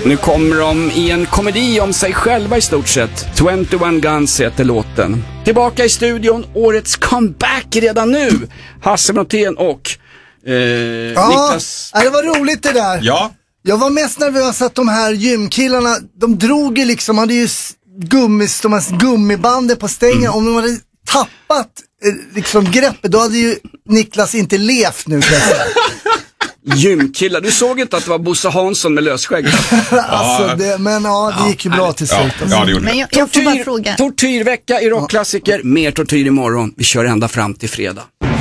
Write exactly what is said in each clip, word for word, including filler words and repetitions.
Nu kommer de i en komedi om sig själva i stort sett. tjugoett Guns heter låten. Tillbaka i studion, årets comeback redan nu. Hasse Brontén och eh, ja, Niklas. Ja, det var roligt det där. Ja. Jag var mest nervös att de här gymkillarna, de drog ju liksom, hade ju gummis, de här gummibanden på stängen. Mm. Om de hade tappat eh, liksom greppet, då hade ju Niklas inte levt nu. Gymkillar, du såg inte att det var Bosse Hansson med lösskägg? Alltså det, men ja, det gick ju bra till slut. Ja, ja, det gjorde men jag, jag får bara fråga. Tortyrvecka i rockklassiker, mer tortyr imorgon. Vi kör ända fram till fredag.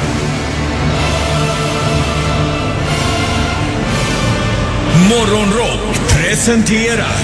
Morgonrock presenterar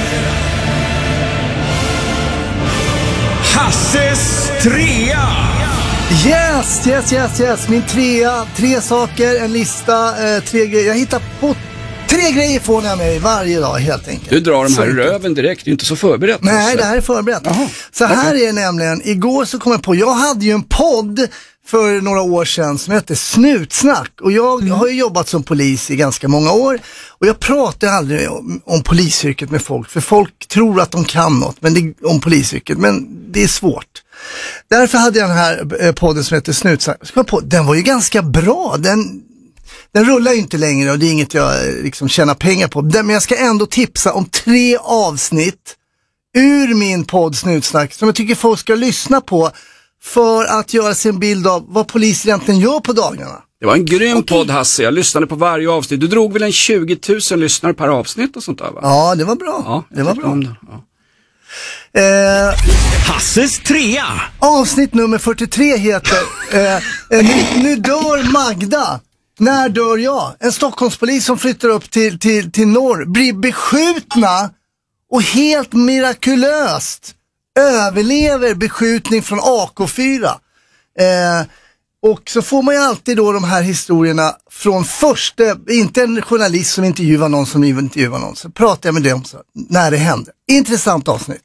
Hasses trea. Yes, yes, yes, yes. Min trea, tre saker, en lista, eh, tre grejer. Jag hittar på tre grejer får jag mig varje dag helt enkelt. Du drar de här i röven direkt, du är inte så förberedd. Nej, det här är förberett. Aha. Så här okay. är det nämligen, igår så kom jag på, jag hade ju en podd för några år sedan som heter Snutsnack. Och jag mm. har ju jobbat som polis i ganska många år. Och jag pratar aldrig om, om polisyrket med folk. För folk tror att de kan något men det, om polisyrket. Men det är svårt. Därför hade jag den här podden som heter Snutsnack. Den var ju ganska bra. Den, den rullar ju inte längre och det är inget jag liksom tjänar pengar på. Men jag ska ändå tipsa om tre avsnitt ur min podd Snutsnack som jag tycker folk ska lyssna på. För att göra sig en bild av vad polisen egentligen gör på dagarna. Det var en grym okay. podd, Hasse. Jag lyssnade på varje avsnitt. Du drog väl en tjugo tusen lyssnare per avsnitt och sånt där, va? Ja, det var bra. Ja, det var bra. Det. Ja. Eh, Hasses trea. Avsnitt nummer fyrtiotre heter eh, nu, nu dör Magda. När dör jag? En Stockholmspolis som flyttar upp till, till, till norr blir beskjutna och helt mirakulöst överlever beskjutning från A K fyra. Eh, och så får man ju alltid då de här historierna från första, inte en journalist som intervjuar någon som intervjuar någon. Så pratar jag med dem så, när det händer. Intressant avsnitt.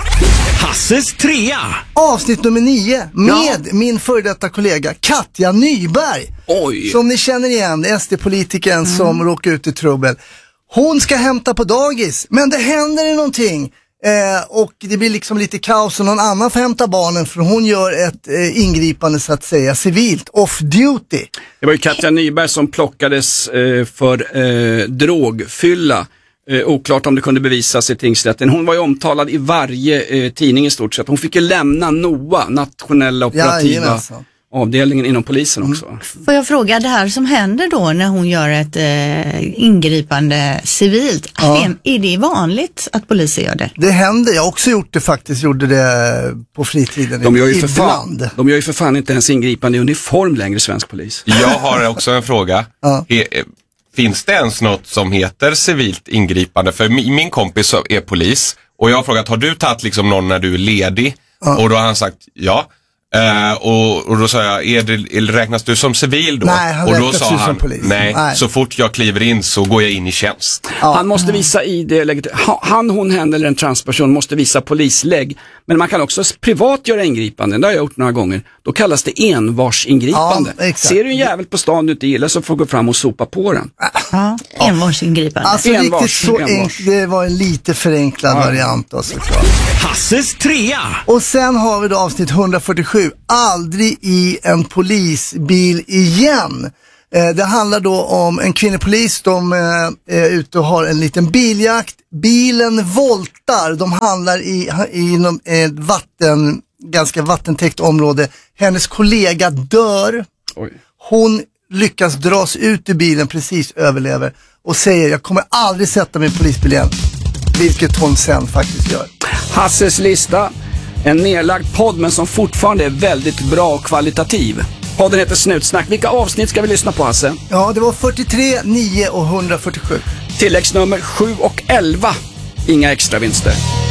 Hasses trea. Avsnitt nummer nio med ja. min före detta kollega Katja Nyberg. Oj. Som ni känner igen, S D-politikern mm. som råkar ut i trubbel. Hon ska hämta på dagis, men det händer någonting. Eh, och det blir liksom lite kaos och någon annan får hämta barnen för hon gör ett eh, ingripande så att säga civilt, off duty. Det var ju Katja Nyberg som plockades eh, för eh, drogfylla. Eh, oklart om det kunde bevisas i tingsrätten. Hon var ju omtalad i varje eh, tidning i stort sett. Hon fick ju lämna N O A, nationella operativa ja, avdelningen inom polisen också. Mm. Får jag fråga, det här som händer då när hon gör ett eh, ingripande civilt, ja. är, är det vanligt att poliser gör det? Det händer, jag har också gjort det faktiskt, gjorde det på fritiden de gör ju för fan, De gör ju för fan inte ens ingripande i uniform längre, svensk polis. Jag har också en fråga. Ja. He, finns det ens något som heter civilt ingripande? För min, min kompis är polis och jag har frågat, har du tagit liksom någon när du är ledig? Ja. Och då har han sagt, ja. Uh, och, och då sa jag, är det, räknas du som civil då? Nej, han och då sa han, polis. Nej, nej, så fort jag kliver in så går jag in i tjänst. Ja. Han måste visa I D, han, hon, hen eller en transperson måste visa polislägg. Men man kan också privat göra ingripanden, det har jag gjort några gånger. Då kallas det envarsingripande. Ja, ser du en jävel på stan du inte gillar så får du gå fram och sopa på den. Ja, envarsingripande. Alltså envars, riktigt så enkelt, det var en lite förenklad ja. variant då, såklart. Hasses trea. Och sen har vi då avsnitt hundrafyrtiosju, aldrig i en polisbil igen. Eh, det handlar då om en kvinnopolis, de eh, är ute och har en liten biljakt. Bilen voltar, de handlar i, i ett vatten, ganska vattentäckt område. Hennes kollega dör. Oj. Hon lyckas dras ut ur bilen, precis överlever och säger, jag kommer aldrig sätta mig i polisbil igen. Vilket hon sen faktiskt gör. Hasses lista, en nedlagd podd men som fortfarande är väldigt bra och kvalitativ. Podden heter Snutsnack. Vilka avsnitt ska vi lyssna på, Hasse? Ja, det var fyrtiotre, nio och hundrafyrtiosju. Tilläggsnummer sju och elva. Inga extra vinster.